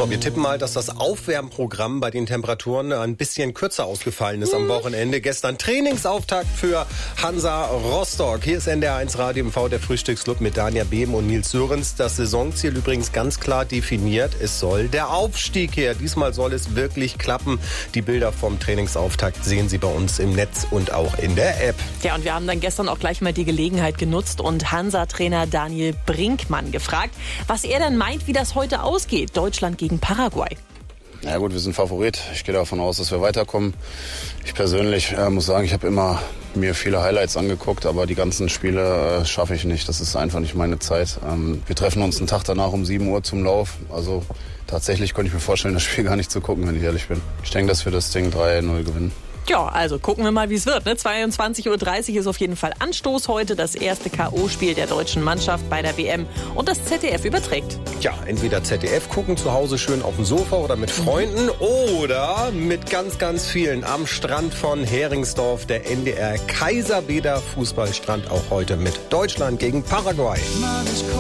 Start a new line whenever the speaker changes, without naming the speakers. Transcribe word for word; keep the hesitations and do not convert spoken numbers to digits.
So, wir tippen mal, dass das Aufwärmprogramm bei den Temperaturen ein bisschen kürzer ausgefallen ist am Wochenende. Gestern Trainingsauftakt für Hansa Rostock. Hier ist N D R eins Radio M V, der Frühstücksclub mit Dania Behm und Nils Sörens. Das Saisonziel übrigens ganz klar definiert. Es soll der Aufstieg her. Diesmal soll es wirklich klappen. Die Bilder vom Trainingsauftakt sehen Sie bei uns im Netz und auch in der App.
Ja, und wir haben dann gestern auch gleich mal die Gelegenheit genutzt und Hansa-Trainer Daniel Brinkmann gefragt, was er denn meint, wie das heute ausgeht. Deutschland gegen Paraguay.
Ja gut, wir sind Favorit. Ich gehe davon aus, dass wir weiterkommen. Ich persönlich äh, muss sagen, ich habe immer mir viele Highlights angeguckt, aber die ganzen Spiele äh, schaffe ich nicht. Das ist einfach nicht meine Zeit. Ähm, wir treffen uns einen Tag danach um sieben Uhr zum Lauf. Also tatsächlich könnte ich mir vorstellen, das Spiel gar nicht zu gucken, wenn ich ehrlich bin. Ich denke, dass wir das Ding drei null gewinnen.
Ja, also gucken wir mal, wie es wird. Ne? zweiundzwanzig Uhr dreißig ist auf jeden Fall Anstoß heute. Das erste K O-Spiel der deutschen Mannschaft bei der W M. Und das Z D F überträgt.
Ja, entweder Z D F gucken, zu Hause schön auf dem Sofa oder mit Freunden oder mit ganz, ganz vielen am Strand von Heringsdorf. Der N D R Kaiserbäder Fußballstrand auch heute mit Deutschland gegen Paraguay.